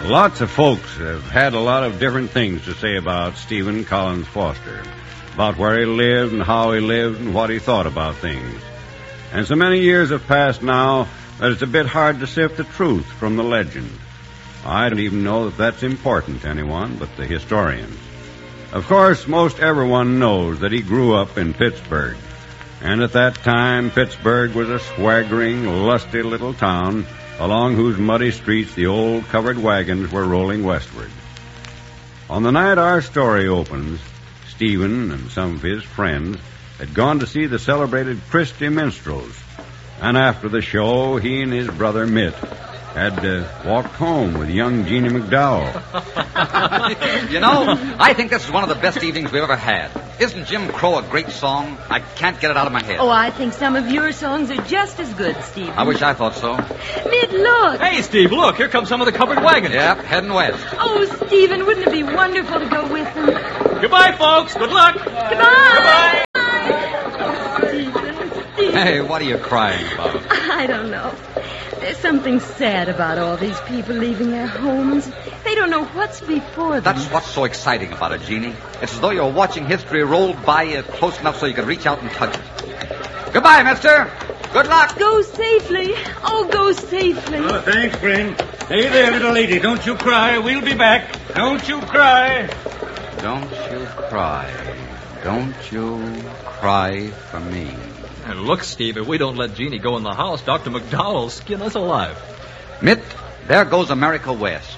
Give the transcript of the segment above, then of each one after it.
Lots of folks have had a lot of different things to say about Stephen Collins Foster, about where he lived and how he lived and what he thought about things. And so many years have passed now that it's a bit hard to sift the truth from the legend. I don't even know that that's important to anyone but the historians. Of course, most everyone knows that he grew up in Pittsburgh. And at that time, Pittsburgh was a swaggering, lusty little town along whose muddy streets the old covered wagons were rolling westward. On the night our story opens, Stephen and some of his friends had gone to see the celebrated Christie Minstrels. And after the show, he and his brother Mitt had walked home with young Jeannie McDowell. You know, I think this is one of the best evenings we've ever had. Isn't Jim Crow a great song? I can't get it out of my head. Oh, I think some of your songs are just as good, Steve. I wish I thought so. Mitt, look. Hey, Steve, look. Here come some of the covered wagons. Yep, heading west. Oh, Stephen, wouldn't it be wonderful to go with them? Goodbye, folks. Good luck. Goodbye. Goodbye. Stephen. Hey, what are you crying about? I don't know. There's something sad about all these people leaving their homes. They don't know what's before them. That's what's so exciting about it, Jeannie. It's as though you're watching history roll by you close enough so you can reach out and touch it. Goodbye, mister. Good luck. Go safely. Oh, go safely. Oh, thanks, friend. Hey there, little lady. Don't you cry. We'll be back. Don't you cry. Don't you cry. Don't you cry for me. And look, Steve, if we don't let Jeannie go in the house, Dr. McDowell will skin us alive. Mitt, there goes America West.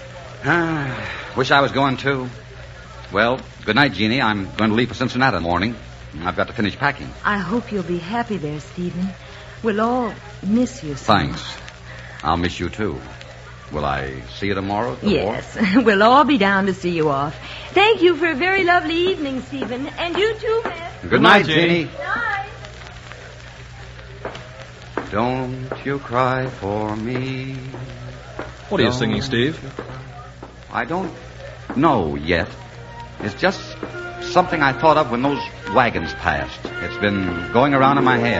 Wish I was going too. Well, good night, Jeannie. I'm going to leave for Cincinnati in the morning. I've got to finish packing. I hope you'll be happy there, Stephen. We'll all miss you so Thanks. much. I'll miss you too. Will I see you tomorrow at the Yes, wharf? we'll all be down to see you off. Thank you for a very lovely evening, Stephen. And you too, Mitt. Good night, Jeannie. Night. Don't you cry for me. What are you singing, Steve? I don't know yet. It's just something I thought of when those wagons passed. It's been going around in my head.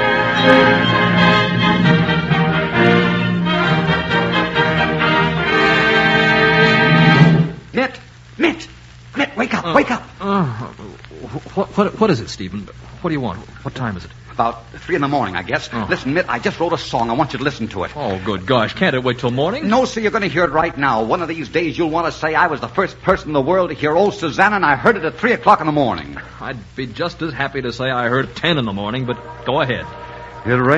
Mitt, wake up, wake up. What is it, Stephen? What do you want? What time is it? About 3 a.m, I guess. Oh. Listen, Mitt, I just wrote a song. I want you to listen to it. Oh, good gosh. Can't it wait till morning? No, sir, you're going to hear it right now. One of these days you'll want to say I was the first person in the world to hear old Susanna, and I heard it at 3 o'clock in the morning. I'd be just as happy to say I heard 10 in the morning, but go ahead. It